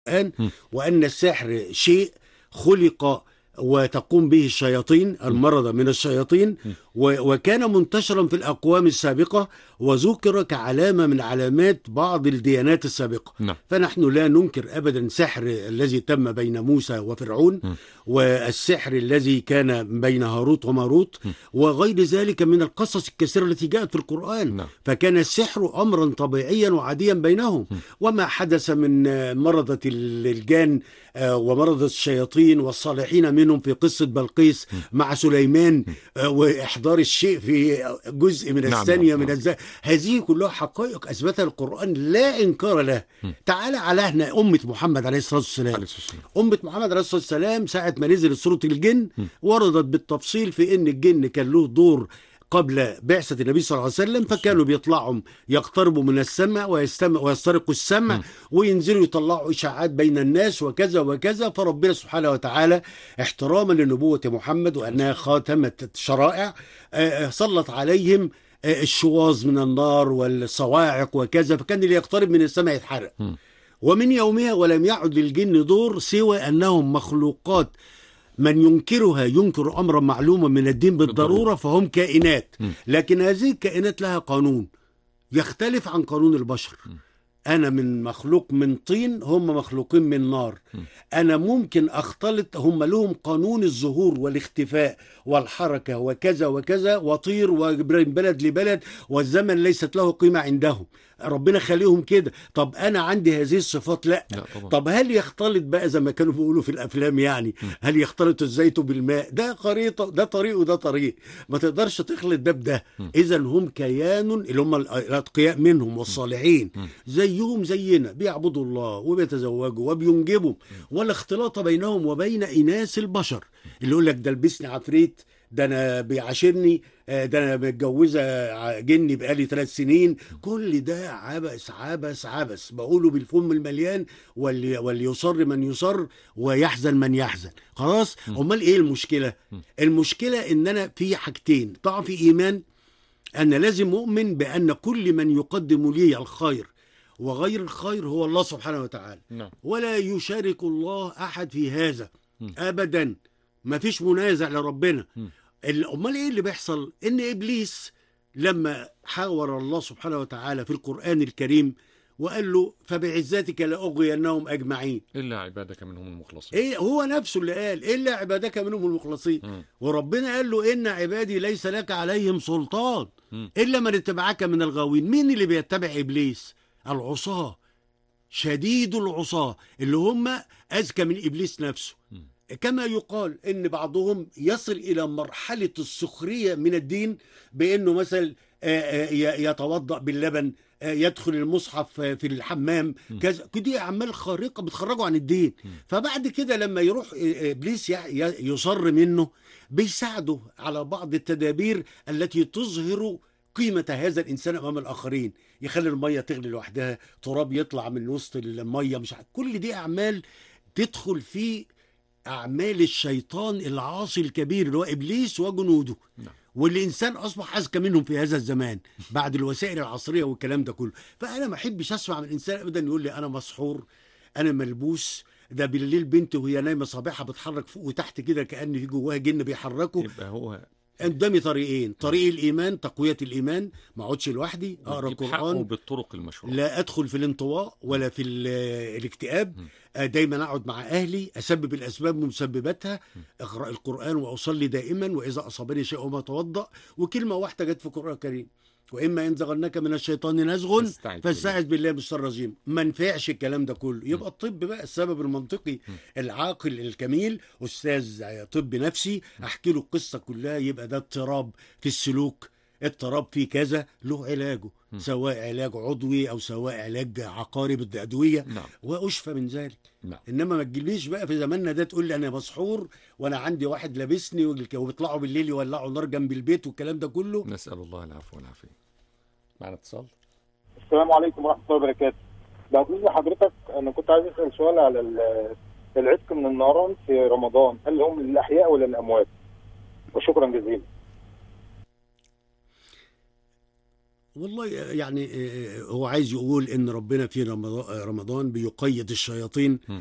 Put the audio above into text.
القرآن، وأن السحر شيء خلق وتقوم به الشياطين المرضى من الشياطين، وكان منتشرا في الأقوام السابقة، وذكر كعلامة من علامات بعض الديانات السابقة. نعم. فنحن لا ننكر أبدا سحر الذي تم بين موسى وفرعون، والسحر الذي كان بين هاروت وماروت، وغير ذلك من القصص الكثيرة التي جاءت في القرآن. نعم. فكان السحر أمرا طبيعيا وعاديا بينهم. وما حدث من مرضة الجان ومرضة الشياطين والصالحين منهم في قصة بلقيس مع سليمان، وإحضار الشيء في جزء من الثانية من الزمن، هذه كلها حقائق أثبتها القرآن لا إنكار له. تعالى على احنا أمة محمد عليه الصلاة والسلام. أمة محمد عليه الصلاة والسلام ساعة ما نزل سورة الجن وردت بالتفصيل في إن الجن كان له دور قبل بعثة النبي صلى الله عليه وسلم، فكانوا بيطلعوا يقتربوا من السماء ويسترقوا السمع وينزلوا يطلعوا إشاعات بين الناس وكذا وكذا. فربنا سبحانه وتعالى احتراما لنبوة محمد وأنها خاتمة الشرائع سلط عليهم الشواظ من النار والصواعق وكذا، فكان اللي يقترب من السماء يتحرق. ومن يومها ولم يعد للجن دور سوى أنهم مخلوقات من ينكرها ينكر أمرا معلوما من الدين بالضرورة، فهم كائنات، لكن هذه الكائنات لها قانون يختلف عن قانون البشر. أنا من مخلوق من طين، هم مخلوقين من نار. أنا ممكن أختلط، هم لهم قانون الظهور والاختفاء والحركة وكذا وكذا، وطير وبين بلد لبلد، والزمن ليست له قيمة عندهم. ربنا خليهم كده. طب أنا عندي هذه الصفات؟ لا. طب هل يختلط بقى زي ما كانوا بيقولوا في الأفلام يعني؟ هل يختلط الزيت بالماء؟ ده خريطة، ده طريق وده طريق، ما تقدرش تخلط ده بده. إذا هم كيان اللي هم الأتقياء منهم والصالحين زيهم زينا، بيعبدوا الله وبيتزوجوا وبينجبوا، ولا اختلاط بينهم وبين إناث البشر. اللي يقول لك ده لبسني عفريت، ده انا بيعاشرني، ده انا متجوزه جني بقالي 3 سنين. كل ده عبث عبث عبث، بقوله بالفم المليان. واللي يصر من يصر ويحزن من يحزن. خلاص. امال ايه المشكله؟ المشكله ان انا في حاجتين: ضعف ايمان، انا لازم مؤمن بان كل من يقدم لي الخير وغير الخير هو الله سبحانه وتعالى، ولا يشارك الله احد في هذا ابدا. ما فيش منازع لربنا. امال ايه اللي بيحصل؟ ان ابليس لما حاور الله سبحانه وتعالى في القرآن الكريم وقال له فبعزتك لاغوينهم اجمعين الا عبادك منهم المخلصين، ايه هو نفسه اللي قال الا عبادك منهم المخلصين. وربنا قال له ان عبادي ليس لك عليهم سلطان الا من اتبعك من الغاوين. مين اللي بيتبع ابليس؟ العصاة، شديد العصاة، اللي هم اذكى من ابليس نفسه. كما يقال ان بعضهم يصل الى مرحلة السخرية من الدين، بانه مثلا يتوضأ باللبن، يدخل المصحف في الحمام، كذا. دي اعمال خارقة بتخرجوا عن الدين. فبعد كده لما يروح ابليس يصر منه، بيساعده على بعض التدابير التي تظهر قيمة هذا الإنسان أمام الآخرين. يخلي المية تغلي لوحدها، تراب يطلع من وسط المية، مش عارف. كل دي أعمال تدخل في أعمال الشيطان العاصي الكبير اللي هو إبليس وجنوده. والإنسان أصبح أذكى منهم في هذا الزمان بعد الوسائل العصرية والكلام ده كله. فأنا ما أحبش أسمع من إنسان أبدا يقول لي أنا مسحور، أنا ملبوس. ده بالليل بنت وهي نايمة صابعها بتحرك فوق وتحت كده كأن في جواها جن بيحركه. يبقى هو قدامي طريقين: طريق الإيمان، تقوية الإيمان، ما اقعدش لوحدي أقرأ القرآن بالطرق المشروعة، لا أدخل في الانطواء ولا في الاكتئاب. دايما أقعد مع أهلي، أسبب الأسباب ومسبباتها، أقرأ القرآن وأصلي دائما، وإذا أصابني شيء ما أتوضأ. وكلمة واحدة جت في القرآن الكريم: وإما ينزغنك من الشيطان نزغ فاستعذ بالله من الشيطان الرجيم. ما نفعش الكلام ده كله. يبقى الطب بقى السبب المنطقي. العاقل الكميل أستاذ طب نفسي أحكي له القصة كلها، يبقى ده اضطراب في السلوك، اضطراب في كذا، له علاجه، سواء علاج عضوي أو سواء علاج عقاري بالأدوية، وأشفى من ذلك. إنما ما تجيليش بقى في زماننا ده تقول لي أنا مسحور وأنا عندي واحد لابسني وبيطلعوا بالليل يولعوا نار جنب البيت والكلام ده كله. نسأل الله العفو والعافية. معنا اتصال. السلام عليكم ورحمة الله وبركاته. بعد إذن حضرتك أنا كنت عايز أسأل سؤال على العتق من النيران في رمضان، هل هم للأحياء ولا للأموات؟ وشكرا جزيلا. والله يعني هو عايز يقول ان ربنا في رمضان بيقيد الشياطين م.